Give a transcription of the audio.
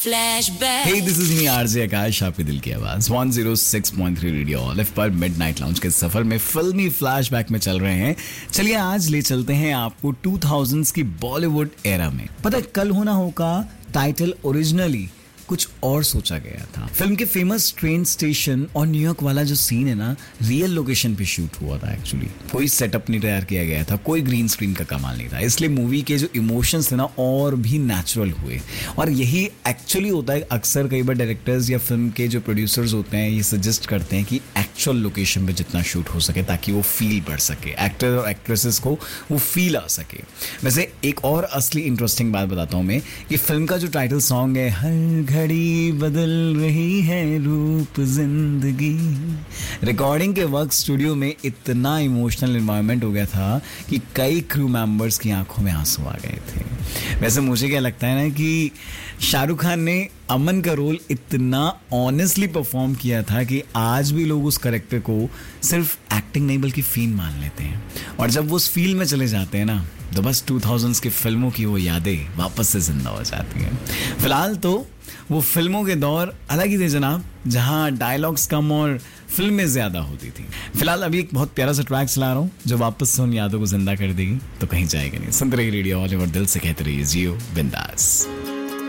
Flashback. Hey, this is me RJ आकाश, आपके दिल की आवाज 106.3 रेडियो ऑलिव पर मिडनाइट लाउंज के सफर में फिल्मी फ्लैशबैक में चल रहे हैं। चलिए आज ले चलते हैं आपको 2000s की बॉलीवुड एरा में। पता है कल होना होगा टाइटल ओरिजिनली कुछ और सोचा गया था। फिल्म के फेमस ट्रेन स्टेशन और न्यूयॉर्क वाला जो सीन है ना, रियल लोकेशन पे शूट हुआ था। एक्चुअली कोई सेटअप नहीं तैयार किया गया था, कोई ग्रीन स्क्रीन का कमाल नहीं था, इसलिए मूवी के जो इमोशंस थे ना और भी नेचुरल हुए। और यही एक्चुअली होता है, अक्सर कई बार डायरेक्टर्स या फिल्म के जो प्रोड्यूसर्स होते हैं ये सजेस्ट करते हैं कि एक्चुअल लोकेशन पे जितना शूट हो सके ताकि वो फील बढ़ सके, एक्टर और एक्ट्रेसेस को वो फील आ सके। वैसे एक और असली इंटरेस्टिंग बात बताता हूँ मैं, कि फिल्म का जो टाइटल सॉन्ग है, हर घड़ी बदल रही है रूप जिंदगी, रिकॉर्डिंग के वक्त स्टूडियो में इतना इमोशनल एनवायरनमेंट हो गया था कि कई क्रू मेंबर्स की आंखों में आंसू आ गए थे। वैसे मुझे क्या लगता है ना कि शाहरुख खान ने अमन का रोल इतना ऑनेस्टली परफॉर्म किया था कि आज भी लोग उस कैरेक्टर को सिर्फ एक्टिंग नहीं बल्कि फील मान लेते हैं। और जब वो उस फील में चले जाते हैं ना, तो बस 2000s की फिल्मों की वो यादें वापस से जिंदा हो जाती हैं। फिलहाल तो वो फिल्मों के दौर अलग ही थे जनाब, जहां डायलॉग्स कम और फिल्में ज्यादा होती थी। फिलहाल अभी एक बहुत प्यारा सा ट्रैक चला रहा हूँ जो वापस से उन यादों को जिंदा कर देगी, तो कहीं जाएगा नहीं। सुनते रहिए रेडियो ऑलिव और दिल से कहते रहिए जियो बिंदास।